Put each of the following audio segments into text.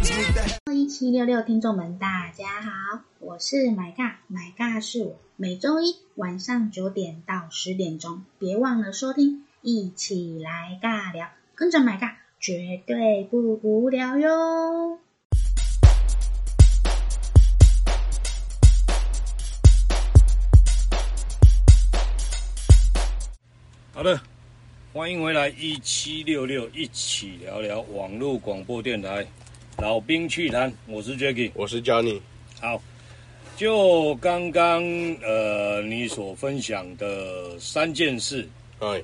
1766听众们大家好，我是买尬是我，每周一晚上9点到10点钟，别忘了收听，一起来尬聊，跟着买尬绝对不无聊哟。 好的，欢迎回来1766一起聊聊网络广播电台老兵趣谈，我是 Jacky， 我是 Johnny。 好，就刚刚你所分享的3件事，我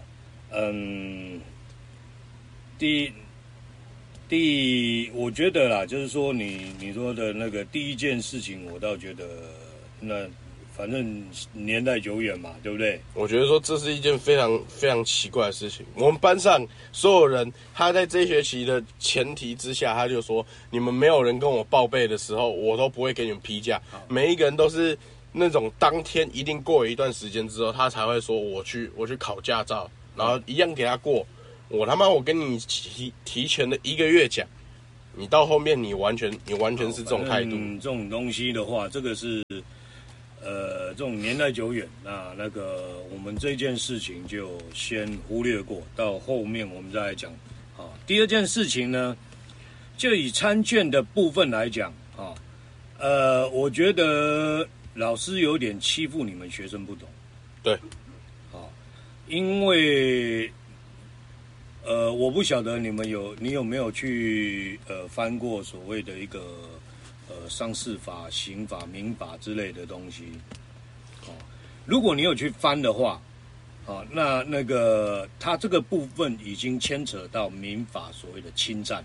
觉得啦，就是说你说的那个第一件事情，我倒觉得那反正年代久远嘛，对不对？ 我觉得说这是一件非常非常奇怪的事情。我们班上所有人，他在这一学期的前提之下，他就说你们没有人跟我报备的时候，我都不会给你们批假。每一个人都是那种当天一定过了一段时间之后，他才会说我去考驾照，然后一样给他过。我跟你提前了1个月讲，你到后面你完全是这种态度。 这种东西的话，这个是。这种年代久远，那个我们这件事情就先忽略过，到后面我们再来讲。第二件事情呢，就以参卷的部分来讲，我觉得老师有点欺负你们学生不懂。 对， 因为我不晓得你有没有去翻过所谓的一个。商事法、刑法、民法之类的东西，如果你有去翻的话，那个它这个部分已经牵扯到民法所谓的侵占，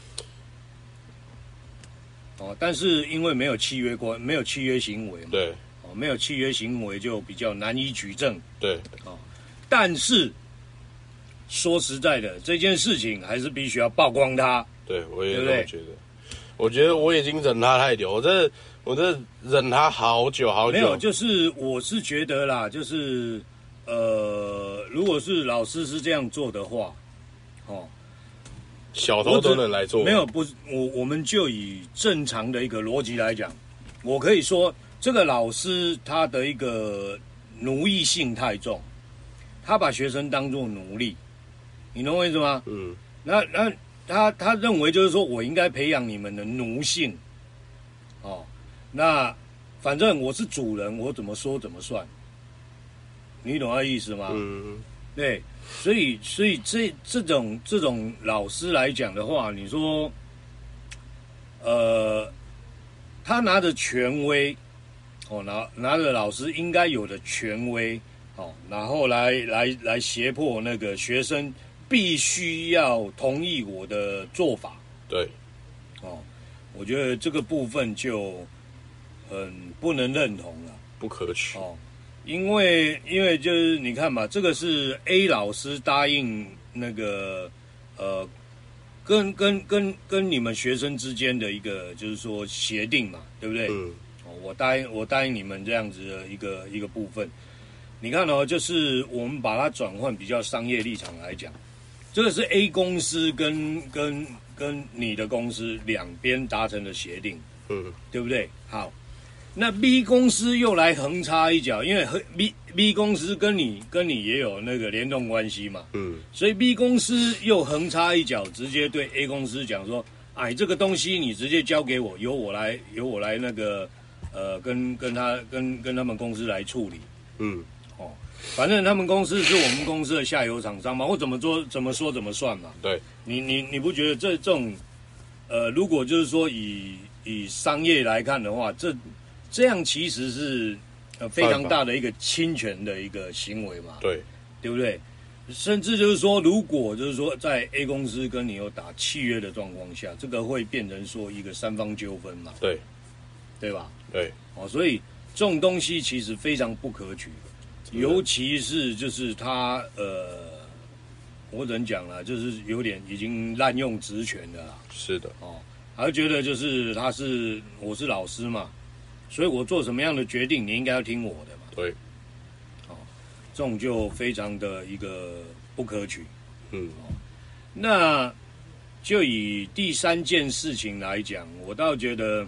但是因为没有契约行为嘛， 对， 没有契约行为就比较难以举证， 对， 但是说实在的，这件事情还是必须要曝光它， 对，我也这么觉得。我觉得我已经忍他太久，我这忍他好久好久。 没有，就是我是觉得啦，就是如果是老师是这样做的话， 小偷都能来做。 没有，不，我们就以正常的一个逻辑来讲，我可以说这个老师他的一个奴役性太重，他把学生当作奴隶，你懂我意思吗？那他认为就是说我应该培养你们的奴性，那反正我是主人，我怎么说怎么算，你懂他意思吗？对，所以这种老师来讲的话，你说，他拿着权威，拿着老师应该有的权威，然后来胁迫那个学生。必须要同意我的做法， 对， 我觉得这个部分就很不能认同了， 不可取。 因为就是你看嘛，这个是 A 老师答应那个跟你们学生之间的一个就是说协定嘛，对不对？我答应你们这样子的一个部分。你看就是我们把它转换比较商业立场来讲。这个是 A 公司跟你的公司两边达成的协定，对不对？好，那 B 公司又来横插一脚，因为 B 公司跟你也有那个联动关系嘛，所以 B 公司又横插一脚，直接对 A 公司讲说，这个东西你直接交给我，由我来那个跟他们公司来处理，反正他们公司是我们公司的下游厂商嘛，我怎么说怎么算嘛。 对， 你不觉得这种如果就是说以商业来看的话，这样其实是非常大的一个侵权的一个行为嘛。对不对？甚至就是说，如果就是说在 A 公司跟你有打契约的状况下，这个会变成说一个3方纠纷嘛。对吧？ 对， 所以这种东西其实非常不可取。尤其是就是他我只能讲了，就是有点已经滥用职权的啦。 是的， 还觉得就是我是老师嘛，所以我做什么样的决定，你应该要听我的嘛。 对， 这种就非常的一个不可取。那就以第3件事情来讲，我倒觉得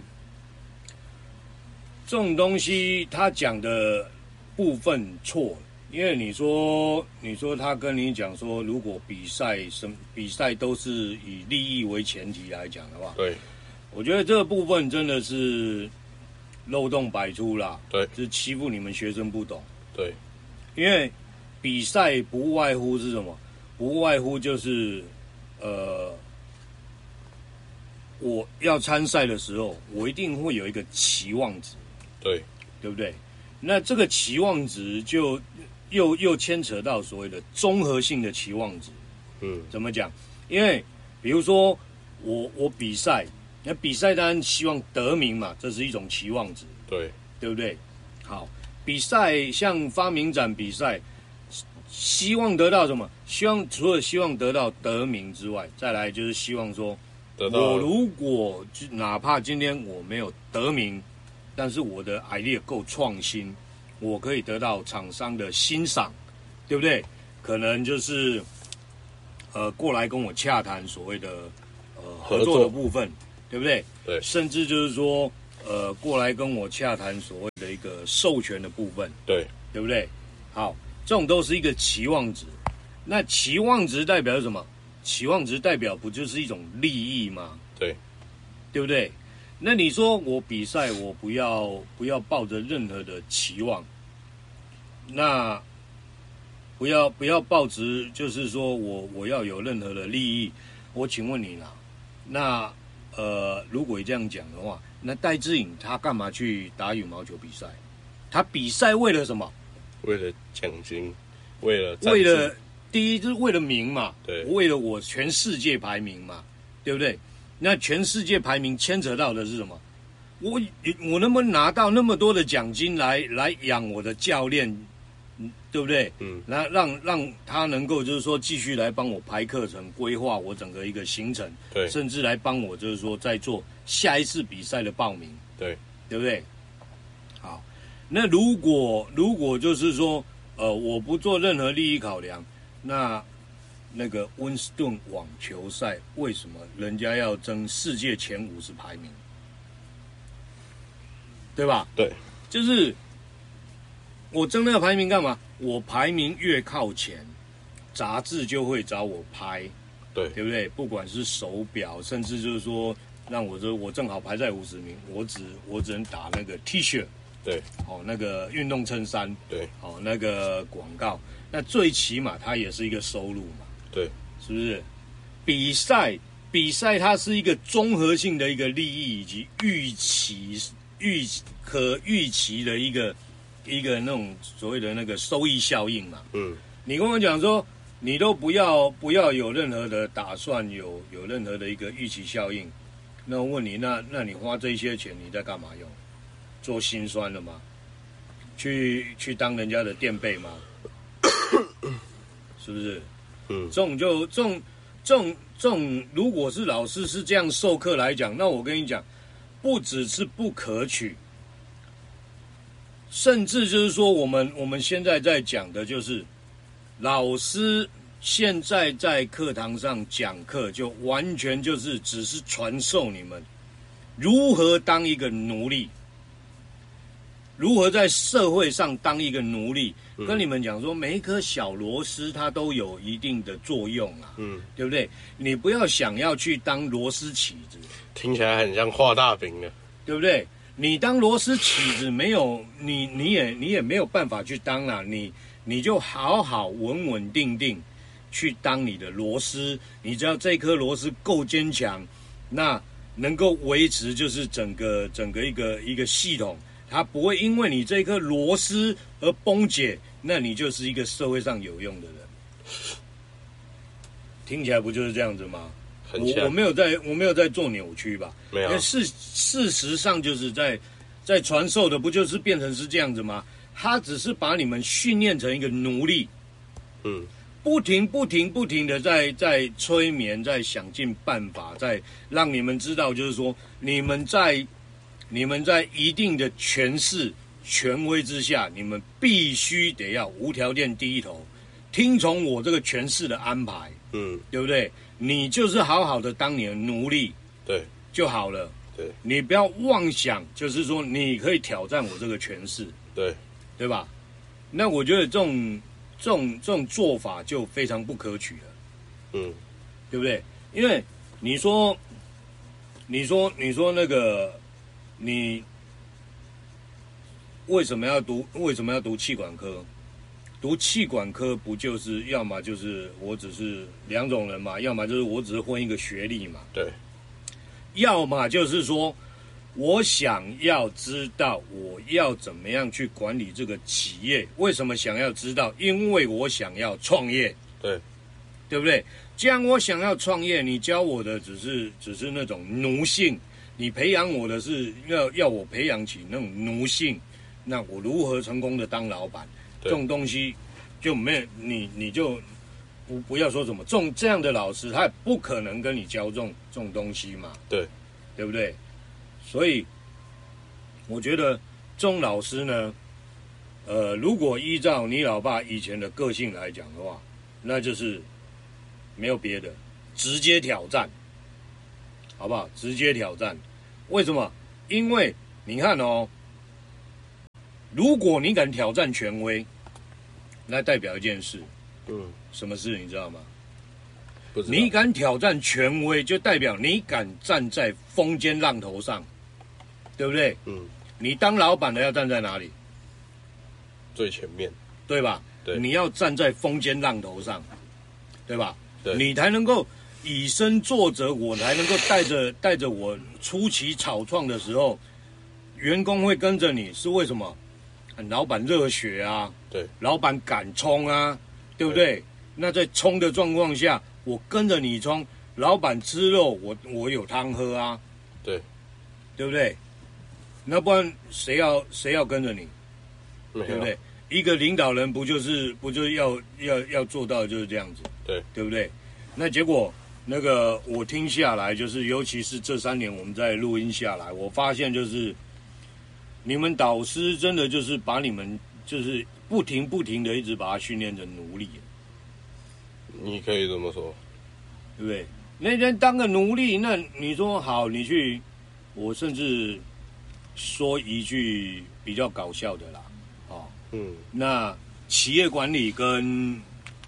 这种东西他讲的部分错了。因为你说他跟你讲说，如果比赛都是以利益为前提来讲的话， 对， 我觉得这个部分真的是漏洞百出啦。 对， 是欺负你们学生不懂。 对， 因为比赛不外乎是什么？不外乎就是我要参赛的时候，我一定会有一个期望值， 对， 对不对？那这个期望值就又牵扯到所谓的综合性的期望值。怎么讲？因为比如说我比赛，那比赛当然希望得名嘛，这是一种期望值， 对， 对不对？好，比赛像发明展比赛，希望得到什么？除了希望得到得名之外，再来就是希望说，我如果哪怕今天我没有得名，但是我的 idea 够创新，我可以得到厂商的欣赏，对不对？可能就是过来跟我洽谈所谓的合作的部分，对不对？ 对， 甚至就是说过来跟我洽谈所谓的一个授权的部分， 对， 对不对？好，这种都是一个期望值。那期望值代表什么？期望值代表不就是一种利益吗？ 对， 对不对？那你说我比赛，我不要抱着任何的期望，那不要抱着就是说我要有任何的利益。我请问你啦，那如果这样讲的话，那戴资颖他干嘛去打羽毛球比赛？他比赛为了什么？ 为了奖金，为了第一就是为了名嘛， 对， 为了我全世界排名嘛，对不对？那全世界排名牵扯到的是什么？我能不能拿到那么多的奖金来养我的教练，对不对？让他能够就是说继续来帮我排课程、规划我整个一个行程， 对， 甚至来帮我就是说在做下一次比赛的报名， 对， 对不对？好，那如果就是说我不做任何利益考量，那个温斯顿网球赛为什么人家要争世界前50排名？对吧？ 对， 就是我争那个排名干嘛？我排名越靠前，杂志就会找我拍， 对， 对不对？不管是手表，甚至就是说让我正好排在50名，我只能打那个 T 恤， 对， 那个运动衬衫， 对， 那个广告，那最起码它也是一个收入嘛， 对， 是不是？比赛它是一个综合性的一个利益以及可预期的一个那种所谓的那个收益效应嘛。你跟我讲说你都不要有任何的打算，有任何的一个预期效应，那我问你，那你花这些钱你在干嘛用？做心酸了吗？去当人家的垫背吗？是不是？这种，如果是老师是这样授课来讲，那我跟你讲，不只是不可取，甚至就是说，我们现在在讲的就是，老师现在在课堂上讲课，就完全就是只是传授你们如何当一个奴隶。如何在社会上当一个奴隶？跟你们讲说，每一颗小螺丝它都有一定的作用啊，对不对？你不要想要去当螺丝起子， 听起来很像画大饼的， 对不对？你当螺丝起子没有，你也没有办法去当啦，你就好好稳稳定定去当你的螺丝，你只要这颗螺丝够坚强，那能够维持就是整个一个系统。它不会因为你这颗螺丝而崩解，那你就是一个社会上有用的人。听起来不就是这样子吗？我没有在做扭曲吧？ 没有。 事实上就是在传授的，不就是变成是这样子吗？他只是把你们训练成一个奴隶，不停的在催眠，在想尽办法，在让你们知道，就是说你们在一定的权势权威之下，你们必须得要无条件低头，听从我这个权势的安排， 对不对？你就是好好的当你的奴隶， 对， 就好了。 对， 你不要妄想，就是说你可以挑战我这个权势，对吧？那我觉得这种做法就非常不可取了，对不对？因为你说那个你为什么要读气管科？读气管科不就是要么就是我只是两种人嘛，要么就是我只是混一个学历嘛， 对， 要么就是说我想要知道我要怎么样去管理这个企业。为什么想要知道？因为我想要创业，对不对？既然我想要创业，你教我的只是那种奴性，你培养我的是要我培养起那种奴性，那我如何成功的当老板？这种东西就没有你就不要说什么这样的老师，他也不可能跟你教这种东西嘛，对不对？所以我觉得这种老师呢，如果依照你老爸以前的个性来讲的话，那就是没有别的，直接挑战，好不好？直接挑战。为什么？因为你看哦，如果你敢挑战权威，那代表一件事，什么事你知道吗？ 不知道。 你敢挑战权威，就代表你敢站在风尖浪头上，对不对？你当老板的要站在哪里？ 最前面， 对吧？ 对， 你要站在风尖浪头上，对吧？ 对， 你才能够以身作则，我才能够带着我初期草创的时候，员工会跟着你，是为什么？老板热血啊， 对， 老板敢冲啊，对不对？那在冲的状况下，我跟着你冲，老板吃肉，我有汤喝啊， 对不对？那不然谁要跟着你，对不对？一个领导人不就是要做到的就是这样子，对不对？那结果那个我听下来，就是尤其是这3年我们在录音下来，我发现就是你们导师真的就是把你们就是不停的一直把他训练成奴隶， 你可以这么说， 对不对？那人当个奴隶，那你说好，你去，我甚至说一句比较搞笑的啦，那企业管理跟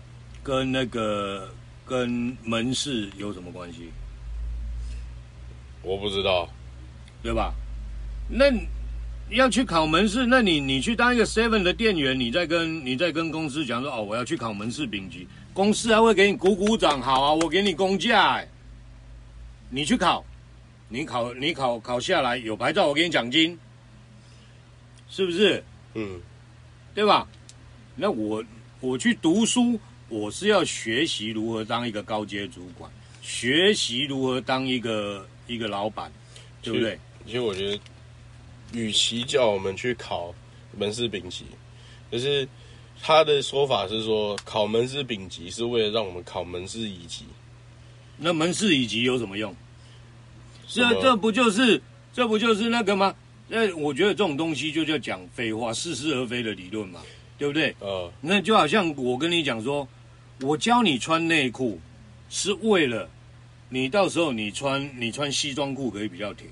门市有什么关系？ 我不知道， 对吧？那要去考门市，那你去当一个 7 的店员，你再跟公司讲说我要去考门市丙级，公司还会给你鼓鼓掌，好啊，我给你工价，你去考，你考下来有牌照，我给你奖金，是不是？对吧？那我去读书，我是要学习如何当一个高阶主管，学习如何当一个老板，对不对？ 其实我觉得，与其叫我们去考门市丙级，就是他的说法是说，考门市丙级是为了让我们考门市乙级。 那门市乙级有什么用？这不就是那个吗？我觉得这种东西就叫讲废话，似是而非的理论嘛，对不对？那就好像我跟你讲说，我教你穿内裤，是为了你到时候你穿西装裤可以比较挺。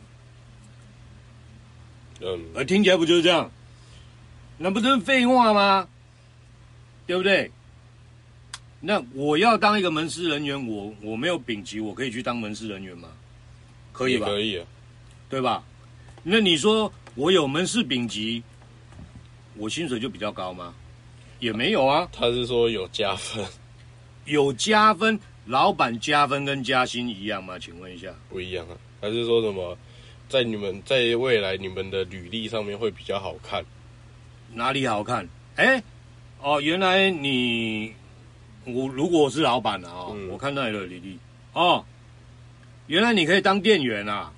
听起来不就是这样？那不就是废话吗？对不对？那我要当一个门市人员，我没有丙级，我可以去当门市人员吗？可以吧？ 可以啊， 对吧？那你说我有门市丙级，我薪水就比较高吗？也没有啊。 他是说有加分， 有加分，老板加分跟加薪一样吗？请问一下， 不一样啊。还是说什么，在未来你们的履历上面会比较好看？ 哪里好看？原来如果我是老板啊，我看到你的履历原来你可以当店员啊。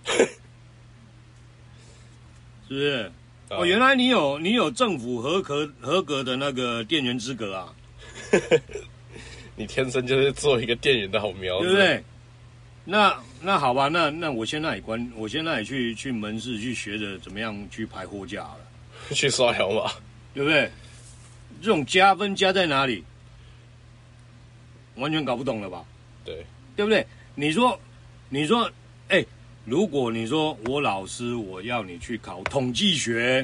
是不是？原来你有政府合格的那个店员资格啊！ 你天生就是做一个店员的好苗子， 对不对？那好吧，那我先让你去门市去学着怎么样去排货架了， 去刷条码， 对不对？这种加分加在哪里？完全搞不懂了吧？ 对， 对不对？你说，哎，如果你说我老师我要你去考统计学，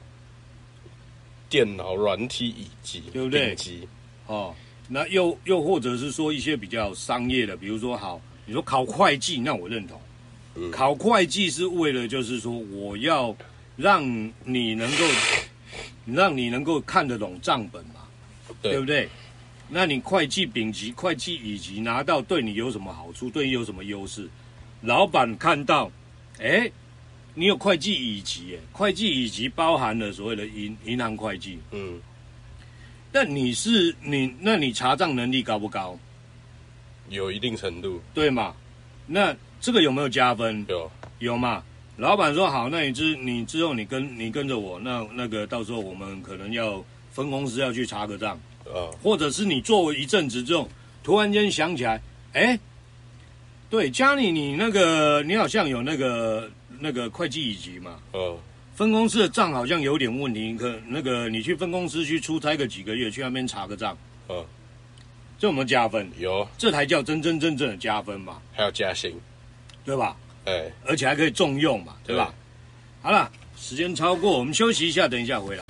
电脑软体以及对不对？ 丙级哦，那又或者是说一些比较商业的，比如说好，你说考会计，那我认同。考会计是为了就是说我要让你能够看得懂账本嘛，对不对？那你会计丙级、会计乙级拿到，对你有什么好处？对你有什么优势？老板看到，哎，你有会计乙级，会计乙级包含了所谓的银行会计，那你查账能力高不高？ 有一定程度， 对嘛？那这个有没有加分？有嘛？老板说好，那你之后你跟着我，那个到时候我们可能要分公司要去查个账，或者是你做一阵子之后，突然间想起来，哎，对，家里你好像有那个会计乙级嘛，分公司的账好像有点问题，你去分公司去出差个几个月，去那边查个账，这有没有加分？ 有， 这才叫真正的加分嘛， 还有加薪， 对吧？而且还可以重用嘛，对吧？好了，时间超过，我们休息一下，等一下回来。